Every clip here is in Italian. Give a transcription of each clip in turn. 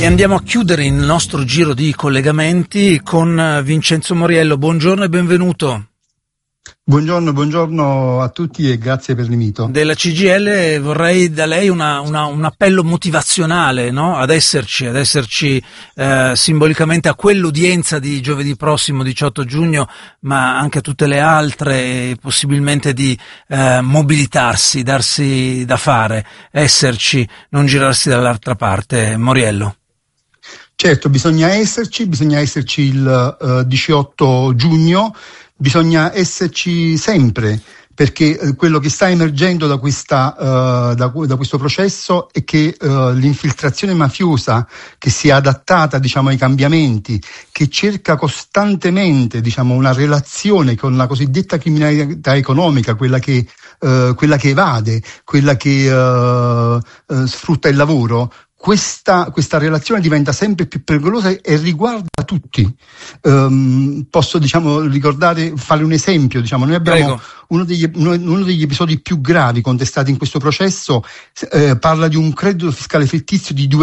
E andiamo a chiudere il nostro giro di collegamenti con Vincenzo Moriello. Buongiorno e benvenuto. Buongiorno a tutti e grazie per l'invito. Della CGIL vorrei da lei un appello motivazionale, no? Ad esserci simbolicamente a quell'udienza di giovedì prossimo 18 giugno, ma anche a tutte le altre, possibilmente di mobilitarsi, darsi da fare, esserci, non girarsi dall'altra parte. Moriello. Certo, bisogna esserci il 18 giugno, bisogna esserci sempre, perché quello che sta emergendo da questo processo è che l'infiltrazione mafiosa che si è adattata, ai cambiamenti, che cerca costantemente, una relazione con la cosiddetta criminalità economica, quella che evade, quella che sfrutta il lavoro. Questa relazione diventa sempre più pericolosa e riguarda tutti. Posso fare un esempio. Noi abbiamo uno degli episodi più gravi contestati in questo processo, parla di un credito fiscale fittizio di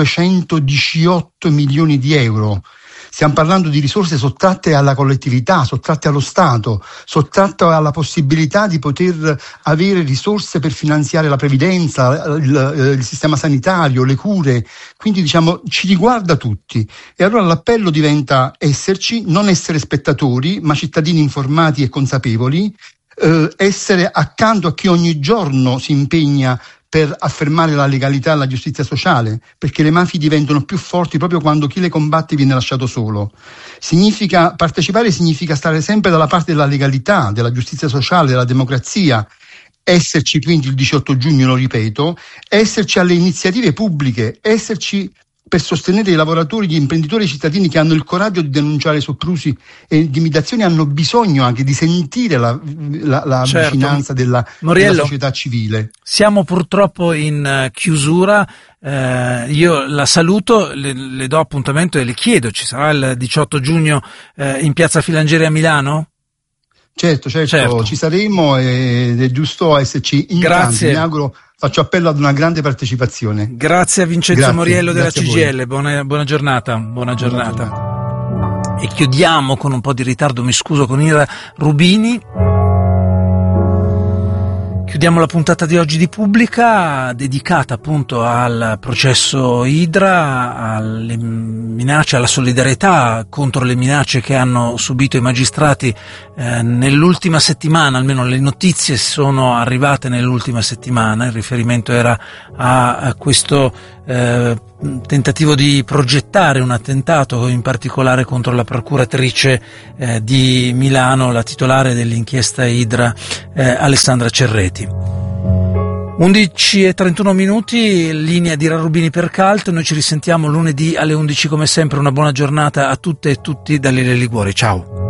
218 milioni di euro. Stiamo parlando di risorse sottratte alla collettività, sottratte allo Stato, sottratte alla possibilità di poter avere risorse per finanziare la previdenza, il sistema sanitario, le cure. Quindi ci riguarda tutti. E allora l'appello diventa esserci, non essere spettatori, ma cittadini informati e consapevoli, essere accanto a chi ogni giorno si impegna per affermare la legalità e la giustizia sociale, perché le mafie diventano più forti proprio quando chi le combatte viene lasciato solo. Partecipare significa stare sempre dalla parte della legalità, della giustizia sociale, della democrazia, esserci quindi il 18 giugno, lo ripeto, esserci alle iniziative pubbliche, esserci per sostenere i lavoratori, gli imprenditori e i cittadini che hanno il coraggio di denunciare soprusi e intimidazioni, hanno bisogno anche di sentire la certo. Vicinanza della società civile. Siamo purtroppo in chiusura. Io la saluto, le do appuntamento e le chiedo, ci sarà il 18 giugno in Piazza Filangieri a Milano? Certo, ci saremo ed è giusto esserci in tanti. Mi auguro, faccio appello ad una grande partecipazione. Grazie a Vincenzo Moriello della CGIL, buona giornata. E chiudiamo con un po' di ritardo, mi scuso, con Ira Rubini. Chiudiamo la puntata di oggi di Pubblica, dedicata appunto al processo Idra, alle minacce, alla solidarietà contro le minacce che hanno subito i magistrati nell'ultima settimana. Almeno le notizie sono arrivate nell'ultima settimana. Il riferimento era a questo tentativo di progettare un attentato, in particolare contro la procuratrice di Milano, la titolare dell'inchiesta Idra, Alessandra Cerreti. 11:31, linea di Rubini per Cult. Noi ci risentiamo lunedì alle 11 come sempre. Una buona giornata a tutte e tutti da Lele Liguori. Ciao.